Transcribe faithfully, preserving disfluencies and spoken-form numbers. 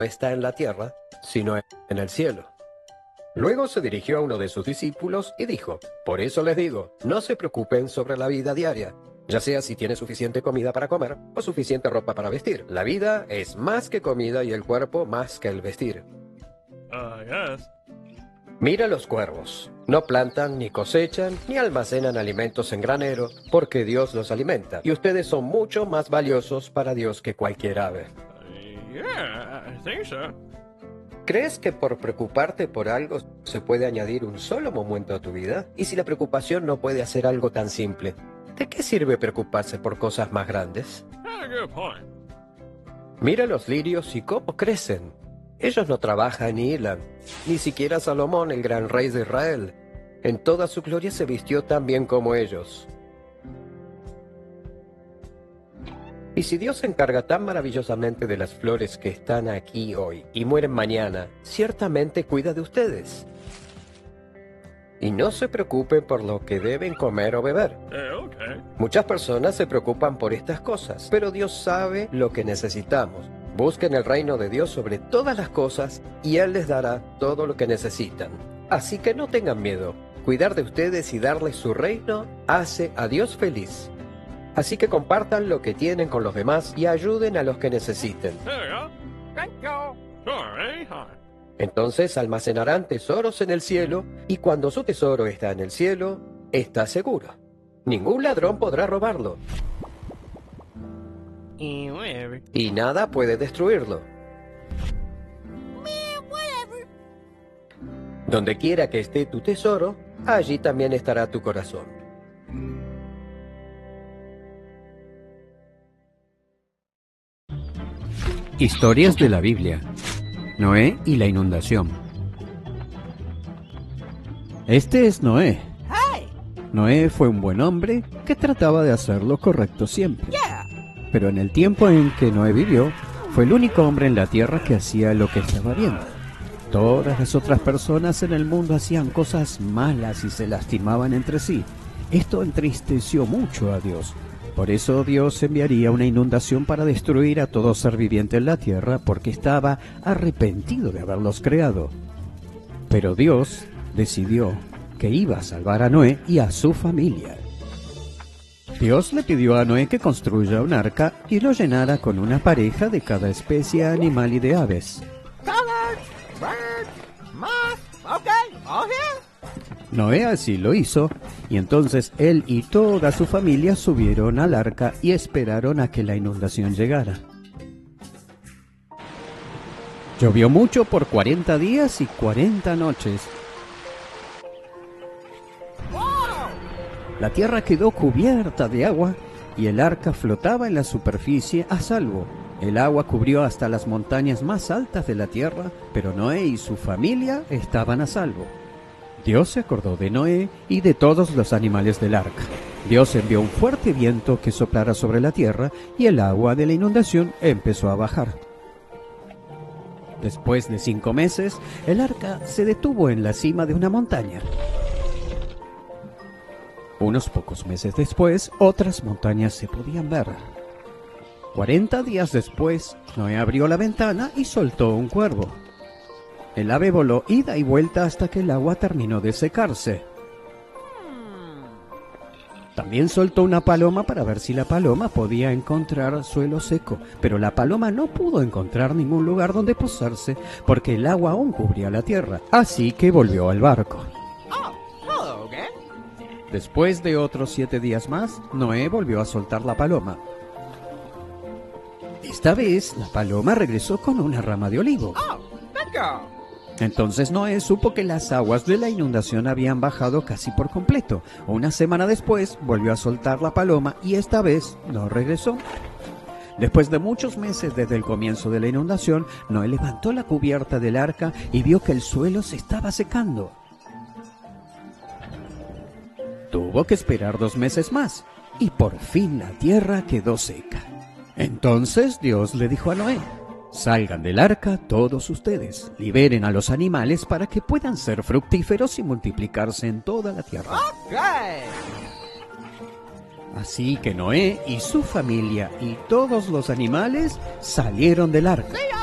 está en la tierra, sino en el cielo. Luego se dirigió a uno de sus discípulos y dijo: por eso les digo, no se preocupen sobre la vida diaria, ya sea si tiene suficiente comida para comer o suficiente ropa para vestir. La vida es más que comida y el cuerpo más que el vestir. Uh, yes. Mira los cuervos. No plantan, ni cosechan, ni almacenan alimentos en granero, porque Dios los alimenta. Y ustedes son mucho más valiosos para Dios que cualquier ave. Uh, yeah, I think so. ¿Crees que por preocuparte por algo se puede añadir un solo momento a tu vida? Y si la preocupación no puede hacer algo tan simple, ¿de qué sirve preocuparse por cosas más grandes? Ah, good point. Mira los lirios y cómo crecen. Ellos no trabajan ni hilan, ni siquiera Salomón, el gran rey de Israel. En toda su gloria se vistió tan bien como ellos. Y si Dios se encarga tan maravillosamente de las flores que están aquí hoy y mueren mañana, ciertamente cuida de ustedes. Y no se preocupen por lo que deben comer o beber. Eh, okay. Muchas personas se preocupan por estas cosas, pero Dios sabe lo que necesitamos. Busquen el reino de Dios sobre todas las cosas y Él les dará todo lo que necesitan. Así que no tengan miedo. Cuidar de ustedes y darles su reino hace a Dios feliz. Así que compartan lo que tienen con los demás y ayuden a los que necesiten. There you go. Thank you. Sure, anytime. Entonces almacenarán tesoros en el cielo, y cuando su tesoro está en el cielo, está seguro. Ningún ladrón podrá robarlo, Eh, whatever. y nada puede destruirlo. Donde quiera que esté tu tesoro, allí también estará tu corazón. Historias de la Biblia. Noé y la inundación. Este es Noé. Noé fue un buen hombre que trataba de hacer lo correcto siempre. Pero en el tiempo en que Noé vivió, fue el único hombre en la tierra que hacía lo que estaba bien. Todas las otras personas en el mundo hacían cosas malas y se lastimaban entre sí. Esto entristeció mucho a Dios. Por eso Dios enviaría una inundación para destruir a todo ser viviente en la tierra, porque estaba arrepentido de haberlos creado. Pero Dios decidió que iba a salvar a Noé y a su familia. Dios le pidió a Noé que construya un arca y lo llenara con una pareja de cada especie animal y de aves. Noé así lo hizo, y entonces él y toda su familia subieron al arca y esperaron a que la inundación llegara. Llovió mucho por cuarenta días y cuarenta noches. La tierra quedó cubierta de agua y el arca flotaba en la superficie a salvo. El agua cubrió hasta las montañas más altas de la tierra, pero Noé y su familia estaban a salvo. Dios se acordó de Noé y de todos los animales del arca. Dios envió un fuerte viento que soplara sobre la tierra y el agua de la inundación empezó a bajar. Después de cinco meses, el arca se detuvo en la cima de una montaña. Unos pocos meses después, otras montañas se podían ver. Cuarenta días después, Noé abrió la ventana y soltó un cuervo. El ave voló ida y vuelta hasta que el agua terminó de secarse. También soltó una paloma para ver si la paloma podía encontrar suelo seco, pero la paloma no pudo encontrar ningún lugar donde posarse porque el agua aún cubría la tierra, así que volvió al barco. Después de otros siete días más, Noé volvió a soltar la paloma. Esta vez, la paloma regresó con una rama de olivo. Entonces Noé supo que las aguas de la inundación habían bajado casi por completo. Una semana después volvió a soltar la paloma y esta vez no regresó. Después de muchos meses desde el comienzo de la inundación, Noé levantó la cubierta del arca y vio que el suelo se estaba secando. Tuvo que esperar dos meses más y por fin la tierra quedó seca. Entonces Dios le dijo a Noé: salgan del arca todos ustedes, liberen a los animales para que puedan ser fructíferos y multiplicarse en toda la tierra. Okay. Así que Noé y su familia y todos los animales salieron del arca.